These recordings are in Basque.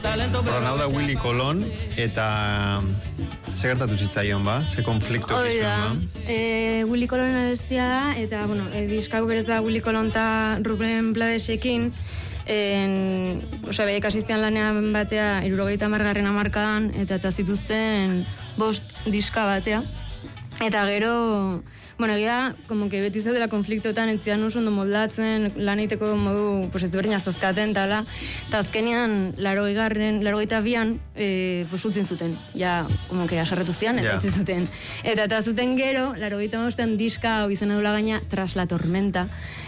Hau da Willy Colón, eta ze gertatu zitzaion, ba? Ze konflikto pizkan, ba? Willy Colón abestia da, eta, bueno, diskako berez da Willy Colón eta Ruben Bladesekin, behiek asiztian lanean batea 70. hamarkadan, eta zituzten 5 diska batea. Eta gero, bueno, egia, como que beti zaudela konfliktotan entzidan oso ondo moldatzen, lan egiteko modu, pues ez duberina zazkaten, eta azkenean, 82an, utzin zuten, ja, como que asarretu zian, eta utzin zuten. Eta zuten gero, 85an diska hau izan edula gaina, Tras la tormenta,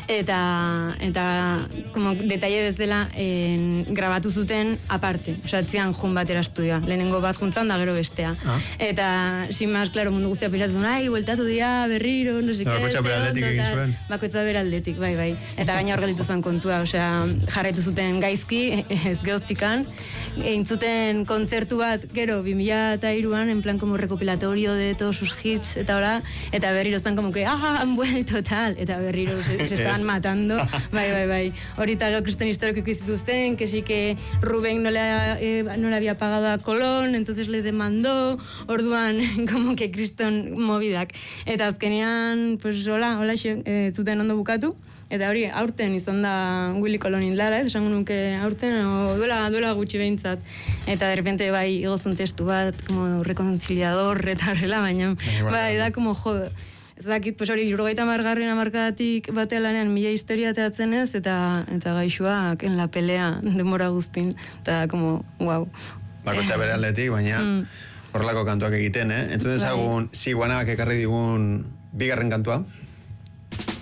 eta como detalle bezala, grabatu zuten aparte, etzian jun batera estudioa, lehenengo bat juntzan da gero bestea. Eta, sin más, claro, mundu guztia pisatzen, bueltatu dira, berriro, no sé qué. Bakoitza beraldetik egin zuen. Bakoitza beraldetik, bai. Eta gaina horgelitu zen kontua, jarraitu zuten gaizki, ez gehoztikan, egin zuten kontzertu bat, gero, 2003an, en plan como recopilatorio de todos sus hits, eta hola, eta berriro están como que, han vuelto, tal, eta berriro se estaban matando, bai. Horita gero kristen histórico izituzten, que sí que Rubén no le había pagado a Colón, entonces le demandó, orduan, como que kriston movidak. Eta azkenean, pues hola, zuten ondo bukatu. Eta hori, aurten izan da Willy Colón hildara, esango nuke aurten, duela gutxi behintzat. Eta de repente bai, igozun testu bat, como reconciliador, eta horrela, baina, bai, da como jodo. Ez dakit, pues hori, 70. hamarkadatik batea lanean 1000 historia teatzen ez, eta gaixuak en la pelea denbora guztin, eta como, wow. Bakotxa bere aldetik, baina horrelako kantuak egiten, Entzun dezagun, Ziguanabak ekarri digun bigarren kantua.